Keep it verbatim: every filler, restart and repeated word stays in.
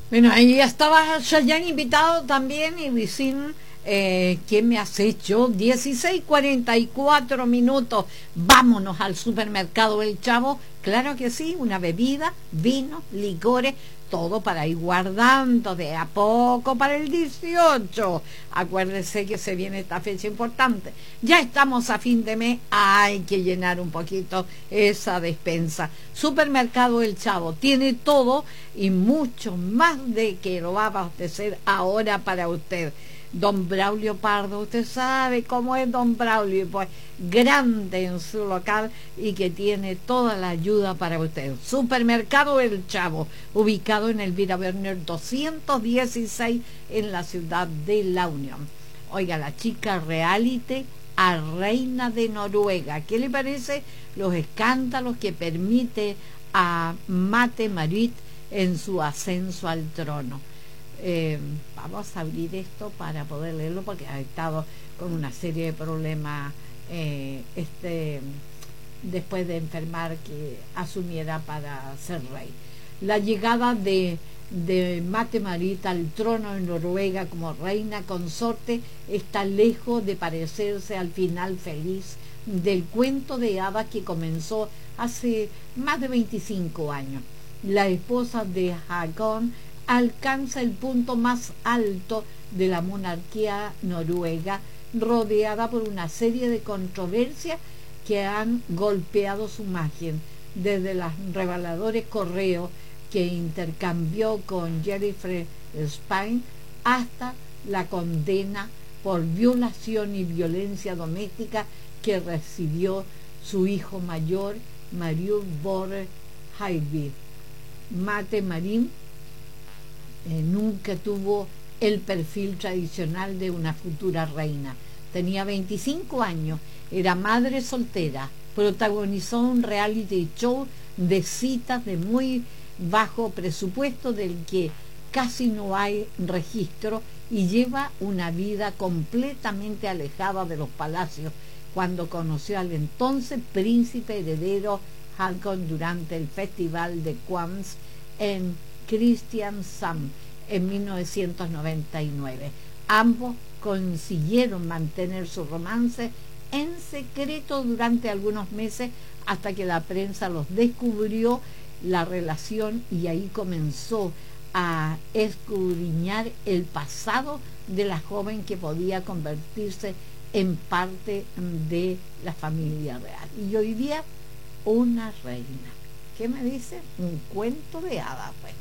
Bueno, ahí estaba Chayanne invitado también y Wisin, eh, ¿qué me has hecho? dieciséis cuarenta y cuatro minutos. Vámonos al supermercado El Chavo. Claro que sí, una bebida, vino, licores, todo para ir guardando de a poco para el dieciocho. Acuérdese que se viene esta fecha importante. Ya estamos a fin de mes, hay que llenar un poquito esa despensa. Supermercado El Chavo tiene todo y mucho más de que lo va a abastecer ahora para usted. Don Braulio Pardo, usted sabe cómo es Don Braulio, pues grande en su local y que tiene toda la ayuda para usted. Supermercado El Chavo, ubicado en Elvira Werner doscientos dieciséis en la ciudad de La Unión. Oiga, la chica reality a reina de Noruega. ¿Qué le parece los escándalos que permite a Mate Marit en su ascenso al trono? Eh, vamos a abrir esto para poder leerlo porque ha estado con una serie de problemas eh, este después de enfermar que asumiera para ser rey. La llegada de, de Mate Marit al trono de Noruega como reina consorte está lejos de parecerse al final feliz del cuento de hadas que comenzó hace más de veinticinco años. La esposa de Haakon alcanza el punto más alto de la monarquía noruega, rodeada por una serie de controversias que han golpeado su imagen, desde los reveladores correos que intercambió con Jennifer Spain hasta la condena por violación y violencia doméstica que recibió su hijo mayor, Marius Borre Heivid. Mate Marín Eh, nunca tuvo el perfil tradicional de una futura reina. Tenía veinticinco años, era madre soltera, protagonizó un reality show de citas de muy bajo presupuesto del que casi no hay registro y lleva una vida completamente alejada de los palacios cuando conoció al entonces príncipe heredero Haakon durante el festival de Quams en Kristiansand en mil novecientos noventa y nueve. Ambos consiguieron mantener su romance en secreto durante algunos meses hasta que la prensa los descubrió la relación y ahí comenzó a escudriñar el pasado de la joven que podía convertirse en parte de la familia real. Y hoy día una reina. ¿Qué me dice? Un cuento de hadas, pues.